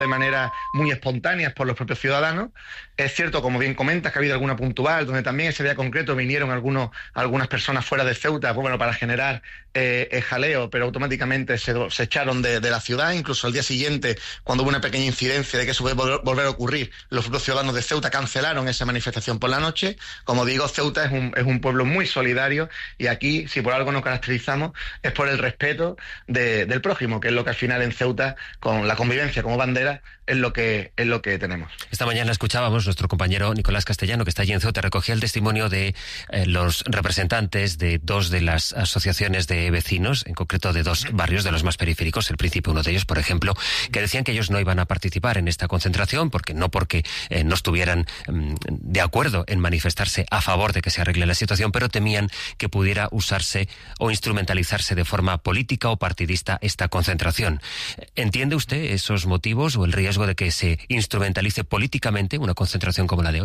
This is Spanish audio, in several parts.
de manera muy espontánea por los propios ciudadanos. Es cierto, como bien comentas, que ha habido alguna puntual, donde también ese día concreto vinieron algunas personas fuera de Ceuta, pues bueno, para generar jaleo, pero automáticamente se echaron de la ciudad. Incluso al día siguiente, cuando hubo una pequeña incidencia de que eso puede volver a ocurrir, los propios ciudadanos de Ceuta cancelaron esa manifestación por la noche. Como digo, Ceuta es un pueblo muy solidario, y aquí, si por algo nos caracterizamos, es por el respeto del prójimo, que es lo que al final en Ceuta, con la convivencia como bandera, es lo que tenemos. Esta mañana escuchábamos, nuestro compañero Nicolás Castellano, que está allí en Ceuta, recogía el testimonio de los representantes de dos de las asociaciones de vecinos, en concreto de dos barrios de los más periféricos, El Príncipe, uno de ellos, por ejemplo, que decían que ellos no iban a participar en esta concentración, porque no estuvieran de acuerdo en manifestarse a favor de que se arregle la situación, pero temían que pudiera usarse o instrumentalizarse de forma política o partidista esta concentración. ¿Entiende usted esos motivos o el riesgo de que se instrumentalice políticamente una concentración como la de hoy?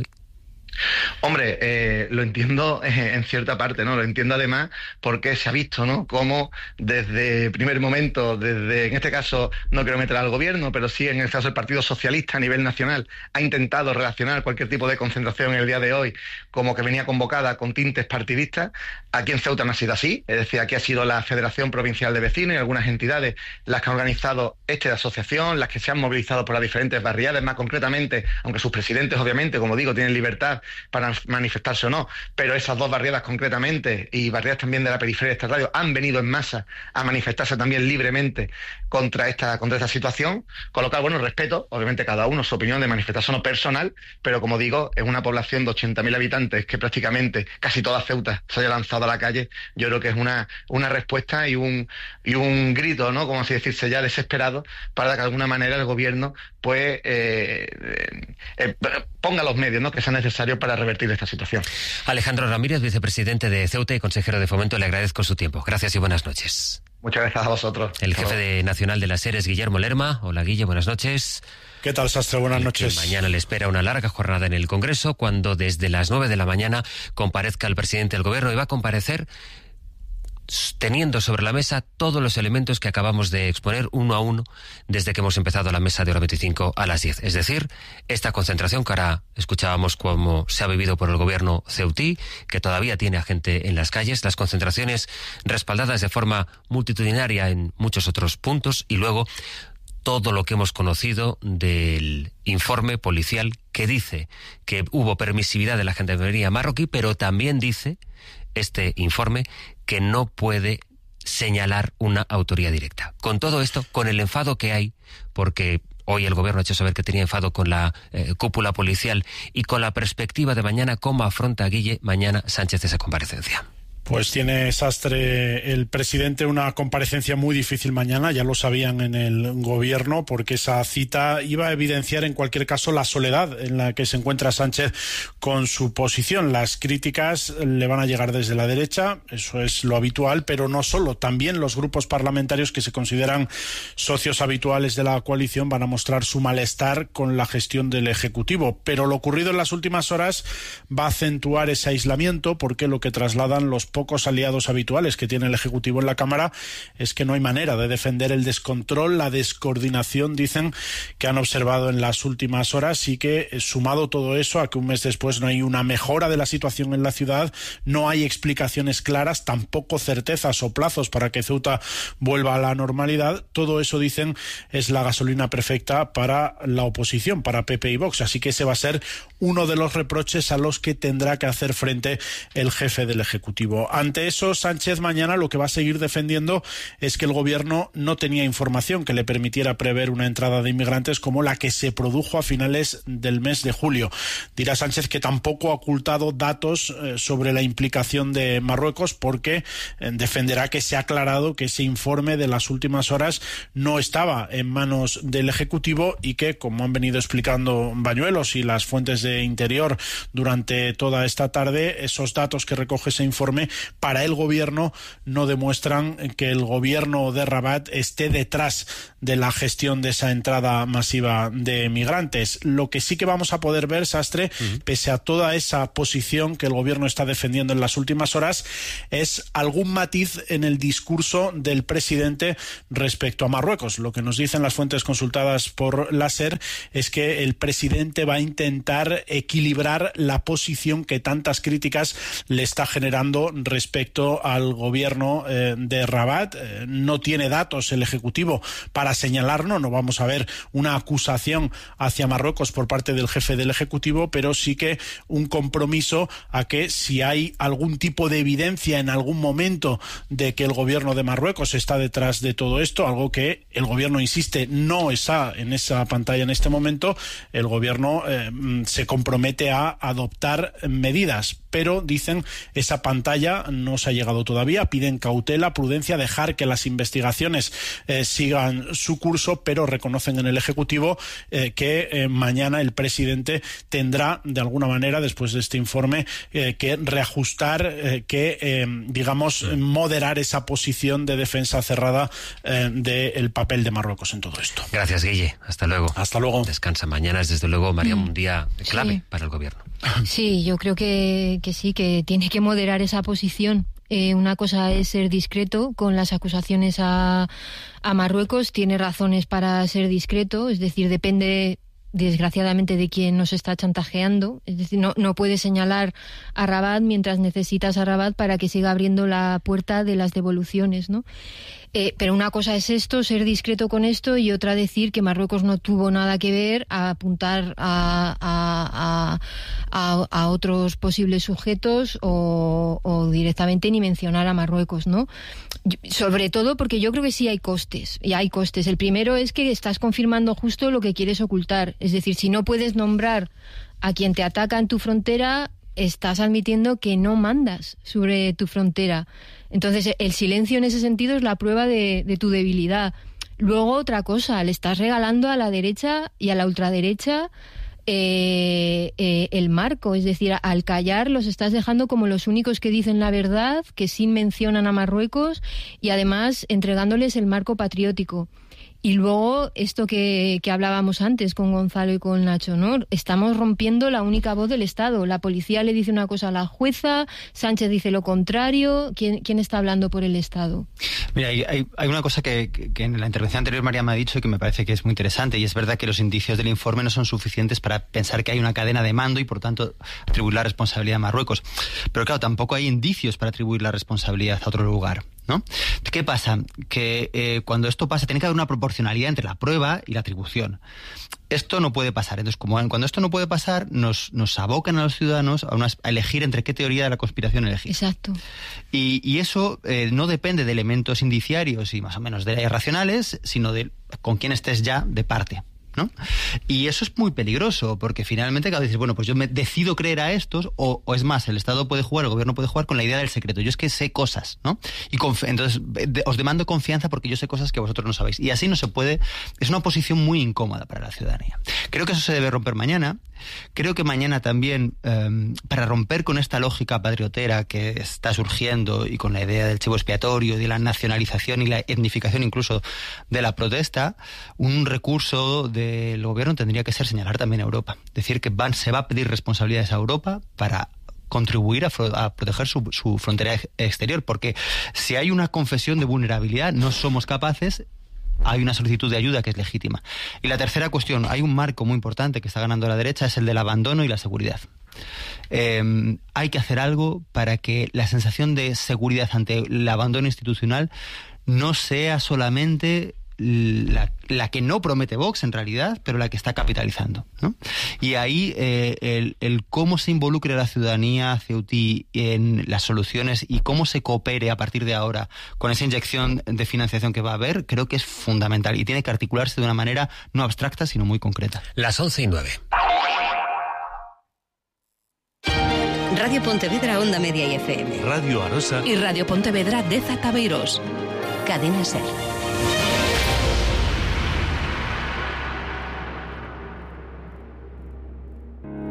Hombre, lo entiendo en cierta parte, ¿no? Lo entiendo además porque se ha visto, ¿no?, cómo desde primer momento, en este caso no quiero meter al gobierno, pero sí en el caso del Partido Socialista a nivel nacional, ha intentado relacionar cualquier tipo de concentración en el día de hoy como que venía convocada con tintes partidistas. Aquí en Ceuta no ha sido así, es decir, aquí ha sido la Federación Provincial de Vecinos y algunas entidades las que han organizado esta asociación, las que se han movilizado por las diferentes barriadas, más concretamente, aunque sus presidentes, obviamente, como digo, tienen libertad para manifestarse o no, pero esas dos barriadas concretamente, y barriadas también de la periferia de esta radio, han venido en masa a manifestarse también libremente contra esta situación, con lo cual, bueno, respeto, obviamente, cada uno su opinión de manifestarse no personal, pero como digo, en una población de 80.000 habitantes, que prácticamente casi toda Ceuta se haya lanzado a la calle, yo creo que es una respuesta y un grito, ¿no?, como así decirse ya, desesperado, para que de alguna manera el gobierno pues ponga los medios, ¿no?, que sean necesarios para revertir esta situación. Alejandro Ramírez, vicepresidente de Ceuta y consejero de Fomento, le agradezco su tiempo. Gracias y buenas noches. Muchas gracias a vosotros. El jefe nacional de la SER es Guillermo Lerma. Hola, Guille, buenas noches. ¿Qué tal, Sastre? Buenas noches. Mañana le espera una larga jornada en el Congreso, cuando desde las 9 de la mañana comparezca el presidente del Gobierno, y va a comparecer teniendo sobre la mesa todos los elementos que acabamos de exponer uno a uno desde que hemos empezado la mesa de Hora 25 a las 10. Es decir, esta concentración que ahora escuchábamos cómo se ha vivido por el gobierno ceutí, que todavía tiene a gente en las calles, las concentraciones respaldadas de forma multitudinaria en muchos otros puntos, y luego todo lo que hemos conocido del informe policial que dice que hubo permisividad de la gendarmería marroquí, pero también dice este informe que no puede señalar una autoría directa. Con todo esto, con el enfado que hay, porque hoy el gobierno ha hecho saber que tenía enfado con la cúpula policial, y con la perspectiva de mañana, ¿cómo afronta Guille mañana Sánchez esa comparecencia? Pues tiene, Sastre, el presidente una comparecencia muy difícil mañana, ya lo sabían en el gobierno, porque esa cita iba a evidenciar en cualquier caso la soledad en la que se encuentra Sánchez con su posición. Las críticas le van a llegar desde la derecha, eso es lo habitual, pero no solo, también los grupos parlamentarios que se consideran socios habituales de la coalición van a mostrar su malestar con la gestión del Ejecutivo. Pero lo ocurrido en las últimas horas va a acentuar ese aislamiento, porque lo que trasladan los pocos aliados habituales que tiene el Ejecutivo en la Cámara es que no hay manera de defender el descontrol, la descoordinación, dicen, que han observado en las últimas horas, y que, sumado todo eso a que un mes después no hay una mejora de la situación en la ciudad, no hay explicaciones claras, tampoco certezas o plazos para que Ceuta vuelva a la normalidad, todo eso, dicen, es la gasolina perfecta para la oposición, para PP y Vox. Así que ese va a ser uno de los reproches a los que tendrá que hacer frente el jefe del Ejecutivo. Ante eso, Sánchez mañana lo que va a seguir defendiendo es que el gobierno no tenía información que le permitiera prever una entrada de inmigrantes como la que se produjo a finales del mes de julio. Dirá Sánchez que tampoco ha ocultado datos sobre la implicación de Marruecos, porque defenderá que se ha aclarado que ese informe de las últimas horas no estaba en manos del Ejecutivo, y que, como han venido explicando Bañuelos y las fuentes de Interior durante toda esta tarde, esos datos que recoge ese informe para el gobierno no demuestran que el gobierno de Rabat esté detrás de la gestión de esa entrada masiva de migrantes. Lo que sí que vamos a poder ver, Sastre, pese a toda esa posición que el gobierno está defendiendo en las últimas horas, es algún matiz en el discurso del presidente respecto a Marruecos. Lo que nos dicen las fuentes consultadas por la SER es que el presidente va a intentar equilibrar la posición que tantas críticas le está generando respecto al gobierno de Rabat. No tiene datos el Ejecutivo para señalarlo, no vamos a ver una acusación hacia Marruecos por parte del jefe del Ejecutivo, pero sí que un compromiso a que si hay algún tipo de evidencia en algún momento de que el gobierno de Marruecos está detrás de todo esto, algo que el gobierno insiste no está en esa pantalla en este momento, el gobierno se compromete a adoptar medidas, pero dicen esa pantalla no se ha llegado todavía, piden cautela, prudencia, dejar que las investigaciones sigan su curso, pero reconocen en el Ejecutivo que mañana el presidente tendrá de alguna manera, después de este informe, que reajustar, moderar esa posición de defensa cerrada del papel de Marruecos en todo esto. Gracias, Guille. Hasta luego. Hasta luego. Descansa. Mañana es desde luego, María, un día clave para el gobierno. Sí, yo creo que sí, que tiene que moderar esa posición. Una cosa es ser discreto con las acusaciones a Marruecos, tiene razones para ser discreto, es decir, depende desgraciadamente de quién nos está chantajeando, es decir, no puedes señalar a Rabat mientras necesitas a Rabat para que siga abriendo la puerta de las devoluciones, ¿no? Pero una cosa es esto, ser discreto con esto, y otra decir que Marruecos no tuvo nada que ver, a apuntar a otros posibles sujetos o directamente ni mencionar a Marruecos, ¿no? Sobre todo porque yo creo que sí hay costes, y hay costes. El primero es que estás confirmando justo lo que quieres ocultar, es decir, si no puedes nombrar a quien te ataca en tu frontera, estás admitiendo que no mandas sobre tu frontera. Entonces, el silencio en ese sentido es la prueba de tu debilidad. Luego, otra cosa, le estás regalando a la derecha y a la ultraderecha el marco, es decir, al callar los estás dejando como los únicos que dicen la verdad, que sí mencionan a Marruecos, y además entregándoles el marco patriótico. Y luego, esto que hablábamos antes con Gonzalo y con Nacho, ¿no? Estamos rompiendo la única voz del Estado. La policía le dice una cosa a la jueza, Sánchez dice lo contrario. ¿Quién está hablando por el Estado? Mira, hay una cosa que en la intervención anterior María me ha dicho que me parece que es muy interesante, y es verdad que los indicios del informe no son suficientes para pensar que hay una cadena de mando y, por tanto, atribuir la responsabilidad a Marruecos. Pero claro, tampoco hay indicios para atribuir la responsabilidad a otro lugar, ¿no? ¿Qué pasa? Que cuando esto pasa tiene que haber una proporcionalidad entre la prueba y la atribución. Esto no puede pasar. Entonces, cuando esto no puede pasar, nos abocan a los ciudadanos a elegir entre qué teoría de la conspiración elegir. Exacto. Y eso no depende de elementos indiciarios y más o menos de racionales, sino de con quién estés ya de parte, ¿no? Y eso es muy peligroso, porque finalmente cada vez dices, bueno, pues yo me decido creer a estos, o es más, el Estado puede jugar, el gobierno puede jugar con la idea del secreto. Yo es que sé cosas, ¿no? Y entonces os demando confianza porque yo sé cosas que vosotros no sabéis. Y así no se puede. Es una posición muy incómoda para la ciudadanía. Creo que eso se debe romper mañana. Creo que mañana también, para romper con esta lógica patriotera que está surgiendo y con la idea del chivo expiatorio, de la nacionalización y la etnificación incluso de la protesta, un recurso del gobierno tendría que ser señalar también a Europa. Decir que se va a pedir responsabilidades a Europa para contribuir a proteger su frontera exterior, porque si hay una confesión de vulnerabilidad, no somos capaces. Hay una solicitud de ayuda que es legítima. Y la tercera cuestión, hay un marco muy importante que está ganando la derecha, es el del abandono y la seguridad. Hay que hacer algo para que la sensación de seguridad ante el abandono institucional no sea solamente la que no promete Vox en realidad, pero la que está capitalizando, ¿no? Y ahí el cómo se involucre la ciudadanía ceutí en las soluciones y cómo se coopere a partir de ahora con esa inyección de financiación que va a haber, creo que es fundamental y tiene que articularse de una manera no abstracta, sino muy concreta. Las 11:09. Radio Pontevedra, Onda Media y FM. Radio Arosa y Radio Pontevedra de Zatabeirós. Cadena SER.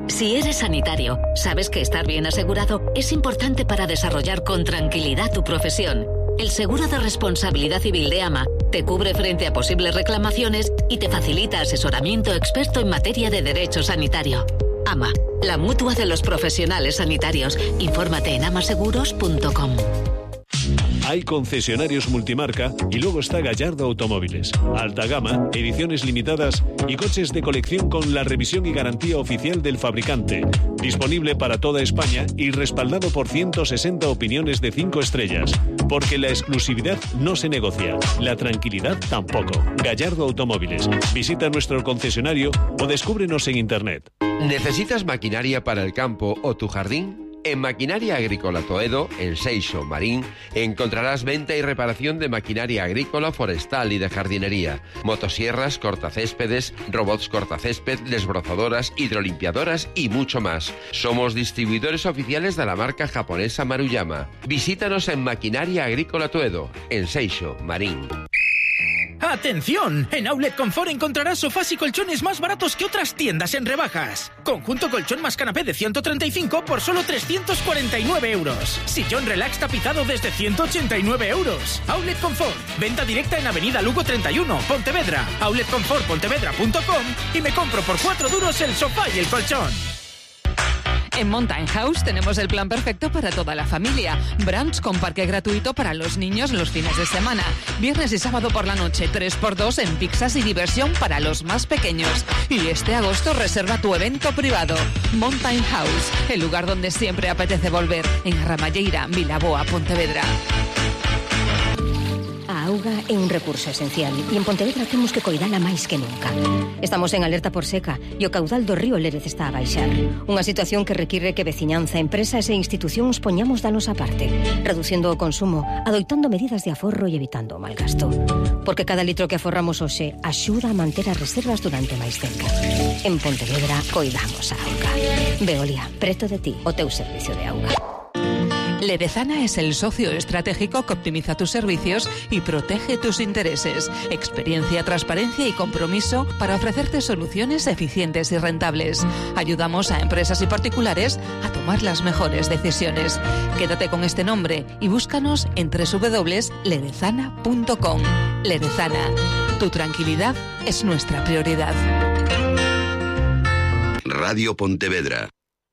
Si eres sanitario, sabes que estar bien asegurado es importante para desarrollar con tranquilidad tu profesión. El seguro de responsabilidad civil de AMA te cubre frente a posibles reclamaciones y te facilita asesoramiento experto en materia de derecho sanitario. AMA, la mutua de los profesionales sanitarios. Infórmate en amaseguros.com. Hay concesionarios multimarca y luego está Gallardo Automóviles. Alta gama, ediciones limitadas y coches de colección con la revisión y garantía oficial del fabricante. Disponible para toda España y respaldado por 160 opiniones de 5 estrellas. Porque la exclusividad no se negocia, la tranquilidad tampoco. Gallardo Automóviles. Visita nuestro concesionario o descúbrenos en internet. ¿Necesitas maquinaria para el campo o tu jardín? En Maquinaria Agrícola Toedo, en Seixo, Marín, encontrarás venta y reparación de maquinaria agrícola, forestal y de jardinería, motosierras, cortacéspedes, robots cortacésped, desbrozadoras, hidrolimpiadoras y mucho más. Somos distribuidores oficiales de la marca japonesa Maruyama. Visítanos en Maquinaria Agrícola Toedo, en Seixo, Marín. ¡Atención! En Outlet Confort encontrarás sofás y colchones más baratos que otras tiendas en rebajas. Conjunto colchón más canapé de 135 por solo 349 euros. Sillón relax tapizado desde 189 euros. Outlet Confort. Venta directa en Avenida Lugo 31, Pontevedra. outletconfortpontevedra.com y me compro por 4 duros el sofá y el colchón. En Mountain House tenemos el plan perfecto para toda la familia. Brunch con parque gratuito para los niños los fines de semana. Viernes y sábado por la noche, 3x2 en pizzas y diversión para los más pequeños. Y este agosto reserva tu evento privado. Mountain House, el lugar donde siempre apetece volver. En Ramalleira, Vilaboa, Pontevedra. A auga é un recurso esencial e en Pontevedra temos que coidala máis que nunca. Estamos en alerta por seca e o caudal do río Lérez está a baixar. Unha situación que require que veciñanza, empresas e institucións poñamos da nosa parte, reducindo o consumo, adoitando medidas de aforro e evitando o mal gasto. Porque cada litro que aforramos hoxe axuda a manter as reservas durante máis tempo. En Pontevedra coidamos a auga. Veolia, preto de ti, o teu servicio de auga. Ledezana es el socio estratégico que optimiza tus servicios y protege tus intereses. Experiencia, transparencia y compromiso para ofrecerte soluciones eficientes y rentables. Ayudamos a empresas y particulares a tomar las mejores decisiones. Quédate con este nombre y búscanos en www.ledezana.com. Ledezana, tu tranquilidad es nuestra prioridad. Radio Pontevedra.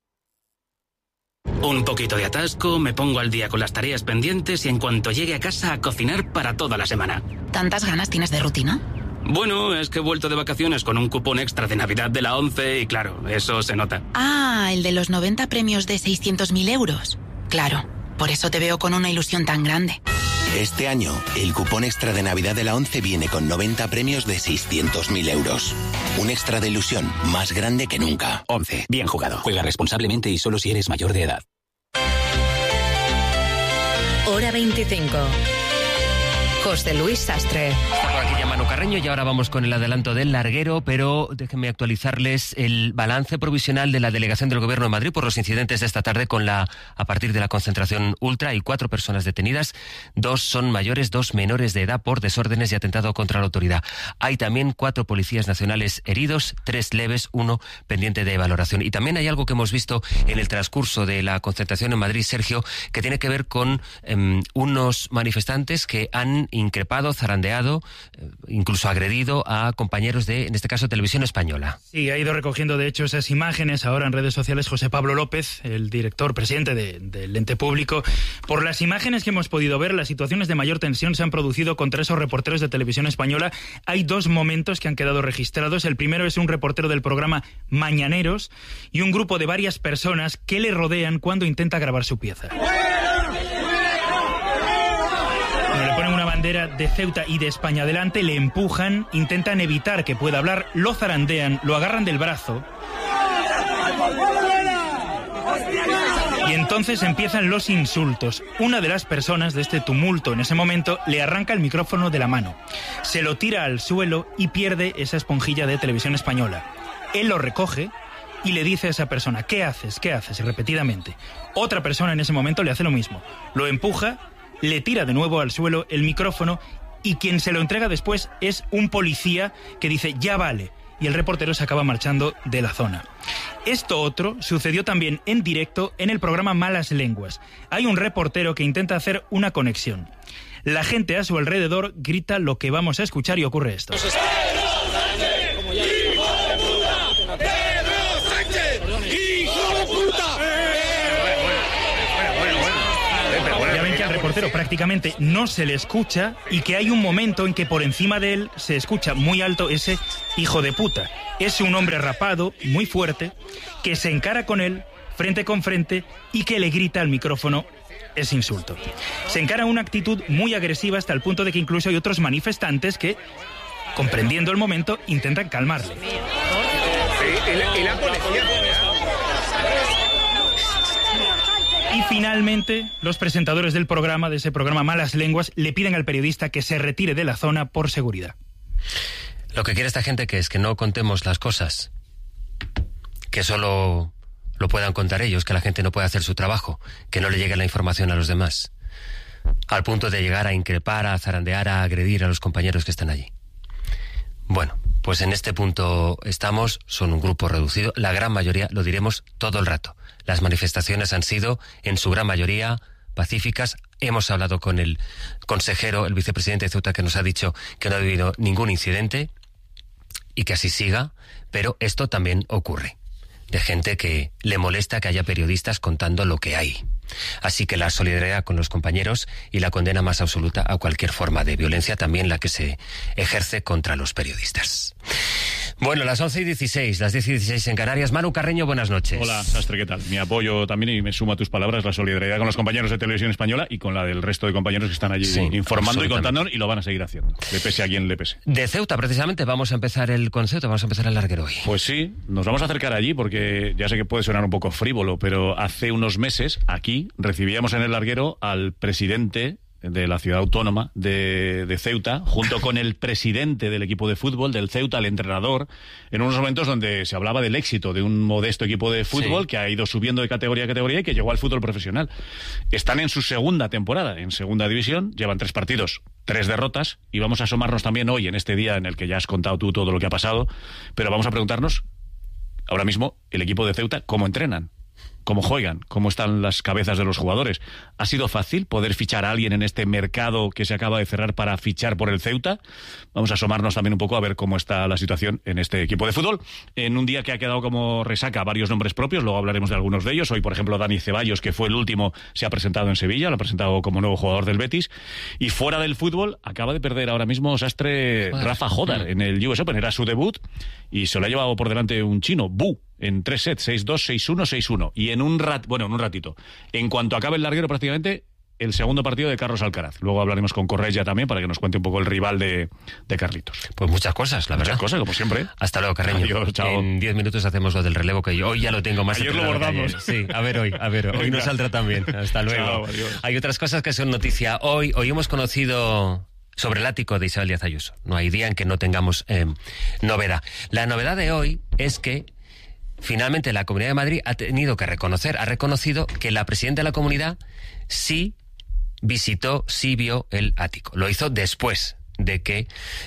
Un poquito de atasco, me pongo al día con las tareas pendientes y en cuanto llegue a casa a cocinar para toda la semana. ¿Tantas ganas tienes de rutina? Bueno, es que he vuelto de vacaciones con un cupón extra de Navidad de la ONCE y claro, eso se nota. Ah, el de los 90 premios de 600.000 euros. Claro, por eso te veo con una ilusión tan grande. Este año, el cupón extra de Navidad de la ONCE viene con 90 premios de 600.000 euros. Un extra de ilusión más grande que nunca. ONCE, bien jugado. Juega responsablemente y solo si eres mayor de edad. Hora 25. José Luis Sastre. Está por aquí ya Manu Carreño y ahora vamos con el adelanto del larguero, pero déjenme actualizarles el balance provisional de la delegación del Gobierno de Madrid por los incidentes de esta tarde a partir de la concentración ultra. Hay 4 personas detenidas, 2 son mayores, 2 menores de edad por desórdenes y atentado contra la autoridad. Hay también 4 policías nacionales heridos, 3 leves, 1 pendiente de valoración. Y también hay algo que hemos visto en el transcurso de la concentración en Madrid, Sergio, que tiene que ver con unos manifestantes que han increpado, zarandeado, incluso agredido a compañeros de, en este caso, Televisión Española. Sí, ha ido recogiendo de hecho esas imágenes ahora en redes sociales José Pablo López, el presidente del ente público. Por las imágenes que hemos podido ver, las situaciones de mayor tensión se han producido contra esos reporteros de Televisión Española. Hay 2 momentos que han quedado registrados. El primero es un reportero del programa Mañaneros y un grupo de varias personas que le rodean cuando intenta grabar su pieza. Le ponen una bandera de Ceuta y de España delante, le empujan, intentan evitar que pueda hablar, lo zarandean, lo agarran del brazo. Y entonces empiezan los insultos. Una de las personas de este tumulto en ese momento le arranca el micrófono de la mano, se lo tira al suelo y pierde esa esponjilla de Televisión Española. Él lo recoge y le dice a esa persona, ¿qué haces? ¿Qué haces? Y repetidamente. Otra persona en ese momento le hace lo mismo. Lo empuja, le tira de nuevo al suelo el micrófono y quien se lo entrega después es un policía que dice, ya vale. Y el reportero se acaba marchando de la zona. Esto otro sucedió también en directo en el programa Malas Lenguas. Hay un reportero que intenta hacer una conexión. La gente a su alrededor grita lo que vamos a escuchar y ocurre esto. Ya ven que al reportero prácticamente no se le escucha y que hay un momento en que por encima de él se escucha muy alto ese hijo de puta. Es un hombre rapado, muy fuerte, que se encara con él frente con frente y que le grita al micrófono ese insulto. Se encara una actitud muy agresiva hasta el punto de que incluso hay otros manifestantes que, comprendiendo el momento, intentan calmarle. Y la policía. Y finalmente, los presentadores del programa, de ese programa Malas Lenguas, le piden al periodista que se retire de la zona por seguridad. Lo que quiere esta gente que es que no contemos las cosas, que solo lo puedan contar ellos, que la gente no pueda hacer su trabajo, que no le llegue la información a los demás, al punto de llegar a increpar, a zarandear, a agredir a los compañeros que están allí. Bueno, pues en este punto estamos, son un grupo reducido, la gran mayoría, lo diremos todo el rato. Las manifestaciones han sido, en su gran mayoría, pacíficas. Hemos hablado con el consejero, el vicepresidente de Ceuta, que nos ha dicho que no ha habido ningún incidente y que así siga, pero esto también ocurre, de gente que le molesta que haya periodistas contando lo que hay. Así que la solidaridad con los compañeros y la condena más absoluta a cualquier forma de violencia, también la que se ejerce contra los periodistas. Bueno, las 11:16, las 10:16 en Canarias. Manu Carreño, buenas noches. Hola, Sastre, ¿qué tal? Mi apoyo también, y me sumo a tus palabras, la solidaridad con los compañeros de Televisión Española y con la del resto de compañeros que están allí informando y contando, y lo van a seguir haciendo, le pese a quien le pese. De Ceuta, precisamente, vamos a empezar con Ceuta, vamos a empezar el larguero hoy. Pues sí, nos vamos a acercar allí porque ya sé que puede sonar un poco frívolo, pero hace unos meses aquí recibíamos en el larguero al presidente de la ciudad autónoma de Ceuta, junto con el presidente del equipo de fútbol del Ceuta, el entrenador, en unos momentos donde se hablaba del éxito de un modesto equipo de fútbol que ha ido subiendo de categoría a categoría y que llegó al fútbol profesional. Están en su segunda temporada, en segunda división, llevan 3 partidos, 3 derrotas, y vamos a asomarnos también hoy, en este día en el que ya has contado tú todo lo que ha pasado, pero vamos a preguntarnos, ahora mismo, el equipo de Ceuta, ¿cómo entrenan? ¿Cómo juegan? ¿Cómo están las cabezas de los jugadores? ¿Ha sido fácil poder fichar a alguien en este mercado que se acaba de cerrar para fichar por el Ceuta? Vamos a asomarnos también un poco a ver cómo está la situación en este equipo de fútbol. En un día que ha quedado como resaca varios nombres propios, luego hablaremos de algunos de ellos. Hoy, por ejemplo, Dani Ceballos, que fue el último, se ha presentado en Sevilla, lo ha presentado como nuevo jugador del Betis. Y fuera del fútbol, acaba de perder ahora mismo Sastre Rafa Jodar en el US Open. Era su debut y se lo ha llevado por delante un chino, Bu, en 3 sets, 6-2, 6-1, 6-1. Y en un ratito, en cuanto acabe el larguero, prácticamente el segundo partido de Carlos Alcaraz. Luego hablaremos con Correia también para que nos cuente un poco el rival de Carlitos. Pues muchas cosas, la verdad. Muchas cosas, como siempre. Hasta luego, Carreño. Adiós, chao. En 10 minutos hacemos lo del relevo, que yo hoy ya lo tengo más. Ayer lo bordamos. Sí, a ver hoy no saldrá tan bien. Hasta luego. Chao, hay otras cosas que son noticia. Hoy hemos conocido sobre el ático de Isabel Díaz Ayuso. No hay día en que no tengamos novedad. La novedad de hoy es que finalmente la Comunidad de Madrid ha reconocido que la presidenta de la comunidad sí visitó, sí vio el ático. Lo hizo después de que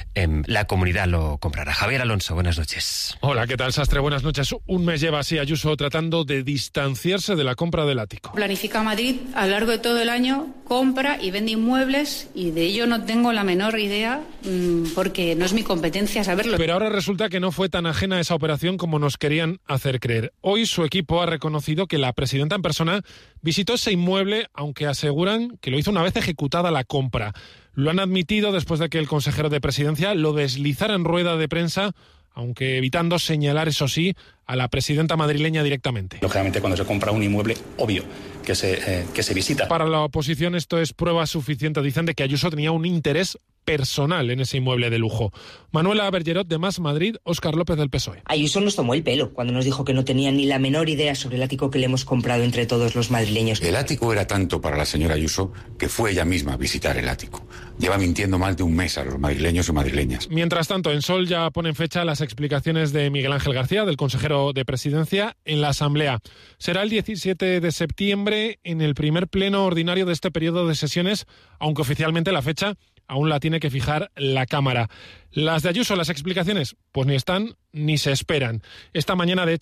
la comunidad lo comprara. Javier Alonso, buenas noches. Hola, ¿qué tal, Sastre? Buenas noches. Un mes lleva así Ayuso tratando de distanciarse de la compra del ático. Planifica Madrid a lo largo de todo el año, compra y vende inmuebles, y de ello no tengo la menor idea porque no es mi competencia saberlo. Pero ahora resulta que no fue tan ajena a esa operación como nos querían hacer creer. Hoy su equipo ha reconocido que la presidenta en persona visitó ese inmueble, aunque aseguran que lo hizo una vez ejecutada la compra. Lo han admitido después de que el consejero de Presidencia lo deslizara en rueda de prensa, aunque evitando señalar, eso sí, a la presidenta madrileña directamente. Lógicamente, cuando se compra un inmueble, obvio que se visita. Para la oposición esto es prueba suficiente, dicen, de que Ayuso tenía un interés personal en ese inmueble de lujo. Manuela Bergerot, de Más Madrid, Óscar López, del PSOE. Ayuso nos tomó el pelo cuando nos dijo que no tenía ni la menor idea sobre el ático que le hemos comprado entre todos los madrileños. El ático era tanto para la señora Ayuso que fue ella misma a visitar el ático. Lleva mintiendo más de un mes a los madrileños y madrileñas. Mientras tanto, en Sol ya ponen fecha las explicaciones de Miguel Ángel García, del consejero de Presidencia, en la Asamblea. Será el 17 de septiembre, en el primer pleno ordinario de este periodo de sesiones, aunque oficialmente la fecha aún la tiene que fijar la Cámara. Las de Ayuso, las explicaciones, pues ni están ni se esperan. Esta mañana, de hecho,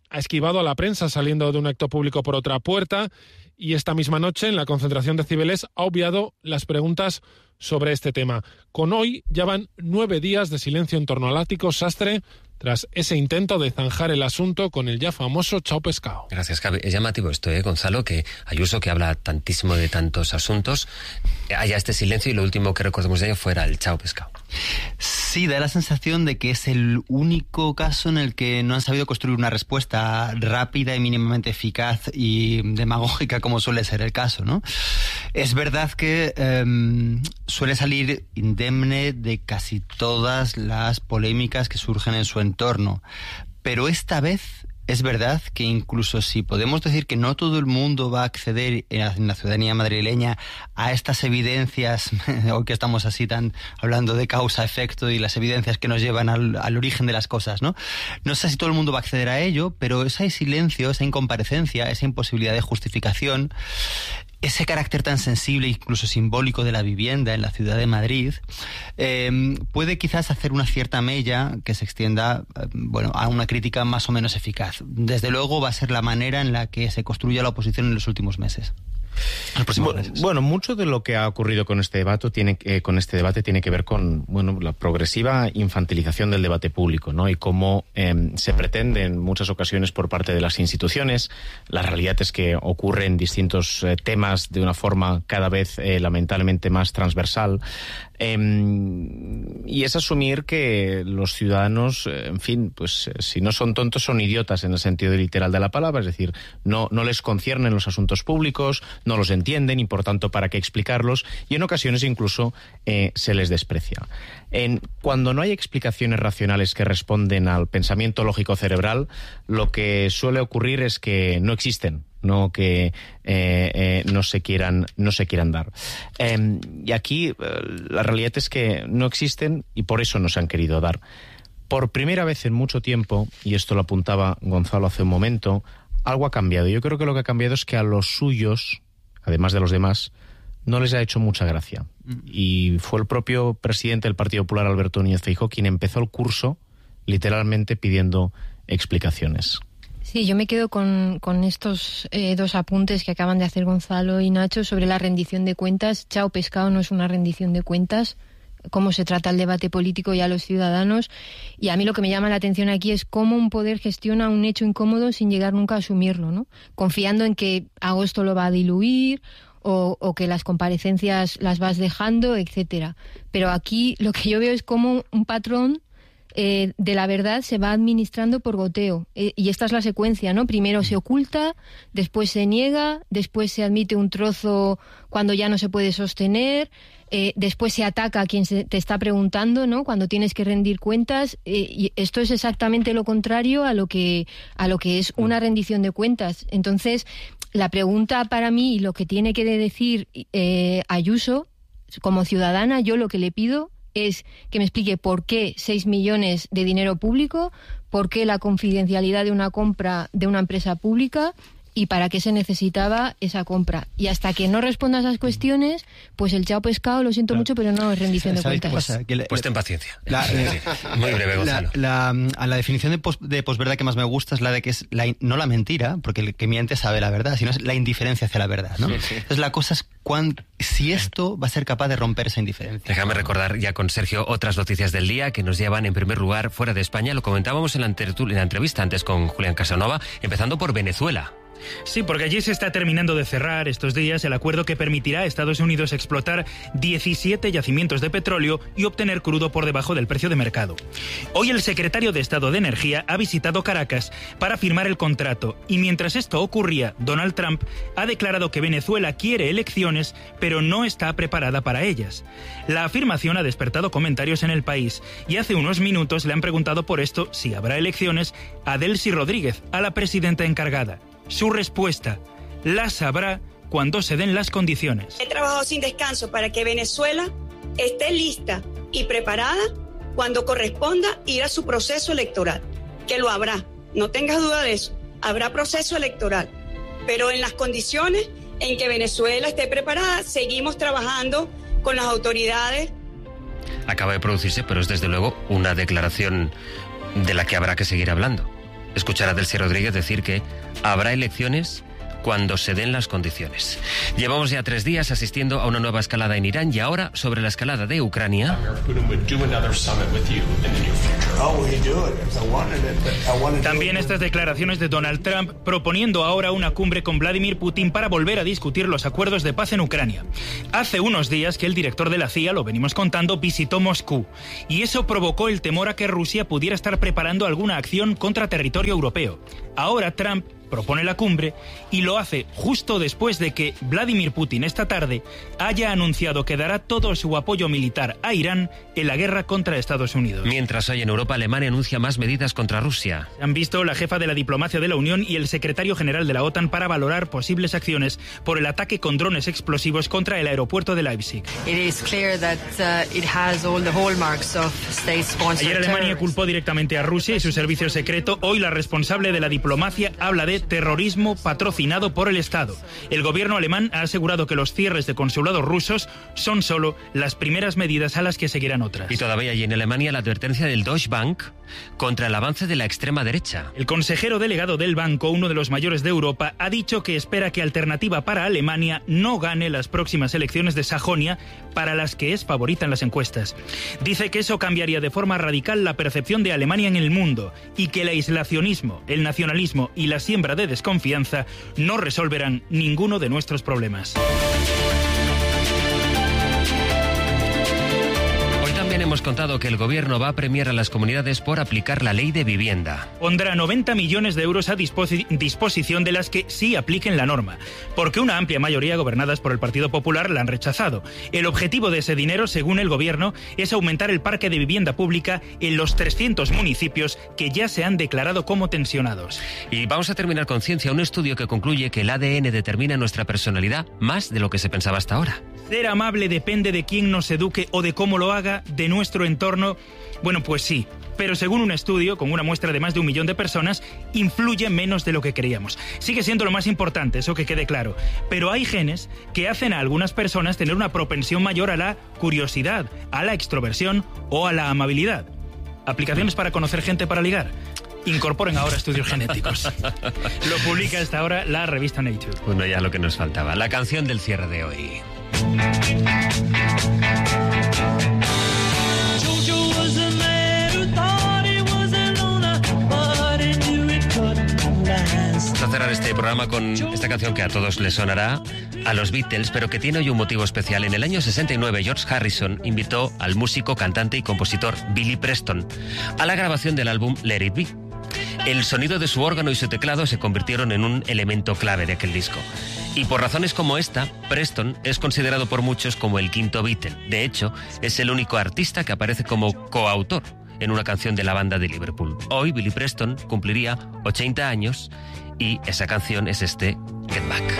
ha esquivado a la prensa saliendo de un acto público por otra puerta y esta misma noche, en la concentración de Cibeles, ha obviado las preguntas sobre este tema. Con hoy ya van 9 días de silencio en torno al ático Sastre tras ese intento de zanjar el asunto con el ya famoso Chao Pescado. Gracias, Javi. Es llamativo esto, Gonzalo, que Ayuso, que habla tantísimo de tantos asuntos, haya este silencio y lo último que recordemos de ello fuera el Chao Pescado. Sí, da la sensación de que es el único caso en el que no han sabido construir una respuesta rápida y mínimamente eficaz y demagógica, como suele ser el caso, ¿no? Es verdad que suele salir indemne de casi todas las polémicas que surgen en su entorno, pero esta vez es verdad que incluso si podemos decir que no todo el mundo va a acceder en la ciudadanía madrileña a estas evidencias, hoy que estamos así tan hablando de causa-efecto y las evidencias que nos llevan al origen de las cosas, ¿no? No sé si todo el mundo va a acceder a ello, pero ese silencio, esa incomparecencia, esa imposibilidad de justificación, ese carácter tan sensible, incluso simbólico, de la vivienda en la ciudad de Madrid, puede quizás hacer una cierta mella que se extienda a una crítica más o menos eficaz. Desde luego va a ser la manera en la que se construye la oposición en los últimos meses. Bueno, mucho de lo que ha ocurrido con este debate tiene que ver con la progresiva infantilización del debate público, ¿no? Y cómo se pretende en muchas ocasiones por parte de las instituciones. La realidad es que ocurren distintos temas de una forma cada vez lamentablemente más transversal. Y es asumir que los ciudadanos, en fin, pues si no son tontos, son idiotas en el sentido literal de la palabra, es decir, no les conciernen los asuntos públicos, no los entienden y por tanto para qué explicarlos, y en ocasiones incluso se les desprecia. Cuando no hay explicaciones racionales que responden al pensamiento lógico cerebral, lo que suele ocurrir es que no existen, no que no se quieran dar. Y aquí la realidad es que no existen y por eso no se han querido dar. Por primera vez en mucho tiempo, y esto lo apuntaba Gonzalo hace un momento, algo ha cambiado. Yo creo que lo que ha cambiado es que a los suyos, además de los demás, no les ha hecho mucha gracia. Y fue el propio presidente del Partido Popular, Alberto Núñez Feijóo, quien empezó el curso literalmente pidiendo explicaciones. Sí, yo me quedo con estos dos apuntes que acaban de hacer Gonzalo y Nacho sobre la rendición de cuentas. Chao Pescado no es una rendición de cuentas, cómo se trata el debate político y a los ciudadanos. Y a mí lo que me llama la atención aquí es cómo un poder gestiona un hecho incómodo sin llegar nunca a asumirlo, ¿no? Confiando en que agosto lo va a diluir o que las comparecencias las vas dejando, etcétera. Pero aquí lo que yo veo es cómo un patrón de la verdad se va administrando por goteo. Y esta es la secuencia, ¿no? Primero se oculta, después se niega, después se admite un trozo cuando ya no se puede sostener, después se ataca a quien te está preguntando, ¿no? Cuando tienes que rendir cuentas. Y esto es exactamente lo contrario a lo que es una rendición de cuentas. Entonces, la pregunta para mí, y lo que tiene que decir Ayuso, como ciudadana, yo lo que le pido es que me explique por qué 6 millones de dinero público, por qué la confidencialidad de una compra de una empresa pública y para qué se necesitaba esa compra. Y hasta que no responda a esas cuestiones, pues el Chao Pescado, lo siento mucho, pero no es rendición de cuentas. Pues ten paciencia. Muy breve, Gonzalo. A la definición de posverdad que más me gusta es la de que es no la mentira, porque el que miente sabe la verdad, sino es la indiferencia hacia la verdad, ¿no? Sí. Entonces la cosa es si esto va a ser capaz de romper esa indiferencia. Déjame recordar ya con Sergio otras noticias del día que nos llevan en primer lugar fuera de España. Lo comentábamos en la entrevista antes con Julián Casanova, empezando por Venezuela. Sí, porque allí se está terminando de cerrar estos días el acuerdo que permitirá a Estados Unidos explotar 17 yacimientos de petróleo y obtener crudo por debajo del precio de mercado. Hoy el secretario de Estado de Energía ha visitado Caracas para firmar el contrato y mientras esto ocurría, Donald Trump ha declarado que Venezuela quiere elecciones pero no está preparada para ellas. La afirmación ha despertado comentarios en el país y hace unos minutos le han preguntado por esto si habrá elecciones a Delcy Rodríguez, a la presidenta encargada. Su respuesta: las habrá cuando se den las condiciones. He trabajado sin descanso para que Venezuela esté lista y preparada cuando corresponda ir a su proceso electoral, que lo habrá, no tengas duda de eso, habrá proceso electoral, pero en las condiciones en que Venezuela esté preparada, seguimos trabajando con las autoridades. Acaba de producirse, pero es desde luego una declaración de la que habrá que seguir hablando. escuchar a Delcy Rodríguez decir que habrá elecciones cuando se den las condiciones. Llevamos ya 3 días asistiendo a una nueva escalada en Irán y ahora sobre la escalada de Ucrania. También estas declaraciones de Donald Trump proponiendo ahora una cumbre con Vladimir Putin para volver a discutir los acuerdos de paz en Ucrania. Hace unos días que el director de la CIA, lo venimos contando, visitó Moscú y eso provocó el temor a que Rusia pudiera estar preparando alguna acción contra territorio europeo. Ahora Trump propone la cumbre y lo hace justo después de que Vladimir Putin esta tarde haya anunciado que dará todo su apoyo militar a Irán en la guerra contra Estados Unidos. Mientras hoy en Europa Alemania anuncia más medidas contra Rusia. Han visto la jefa de la diplomacia de la Unión y el secretario general de la OTAN para valorar posibles acciones por el ataque con drones explosivos contra el aeropuerto de Leipzig. Ayer Alemania culpó directamente a Rusia y su servicio secreto. Hoy la responsable de la diplomacia habla de terrorismo patrocinado por el Estado. El gobierno alemán ha asegurado que los cierres de consulados rusos son solo las primeras medidas a las que seguirán otras. Y todavía hay en Alemania la advertencia del Deutsche Bank contra el avance de la extrema derecha. El consejero delegado del banco, uno de los mayores de Europa, ha dicho que espera que Alternativa para Alemania no gane las próximas elecciones de Sajonia, para las que es favorita en las encuestas. Dice que eso cambiaría de forma radical la percepción de Alemania en el mundo y que el aislacionismo, el nacionalismo y la siembra de desconfianza no resolverán ninguno de nuestros problemas. Hemos contado que el gobierno va a premiar a las comunidades por aplicar la ley de vivienda. Pondrá 90 millones de euros a disposición de las que sí apliquen la norma, porque una amplia mayoría gobernadas por el Partido Popular la han rechazado. El objetivo de ese dinero, según el gobierno, es aumentar el parque de vivienda pública en los 300 municipios que ya se han declarado como tensionados. Y vamos a terminar con ciencia, un estudio que concluye que el ADN determina nuestra personalidad más de lo que se pensaba hasta ahora. Ser amable depende de quién nos eduque o de cómo lo haga, de nuestro entorno. Bueno, pues sí, pero según un estudio con una muestra de más de 1 millón de personas, influye menos de lo que creíamos. Sigue siendo lo más importante, eso que quede claro, pero hay genes que hacen a algunas personas tener una propensión mayor a la curiosidad, a la extroversión o a la amabilidad. ¿Aplicaciones para conocer gente para ligar? Incorporen ahora estudios genéticos. Lo publica hasta ahora la revista Nature. Bueno, ya lo que nos faltaba. La canción del cierre de hoy. Vamos a cerrar este programa con esta canción que a todos les sonará, a los Beatles, pero que tiene hoy un motivo especial. En el año 69, George Harrison invitó al músico, cantante y compositor Billy Preston a la grabación del álbum Let It Be. El sonido de su órgano y su teclado se convirtieron en un elemento clave de aquel disco. Y por razones como esta, Preston es considerado por muchos como el quinto Beatle. De hecho, es el único artista que aparece como coautor en una canción de la banda de Liverpool. Hoy Billy Preston cumpliría 80 años y esa canción es este Get Back.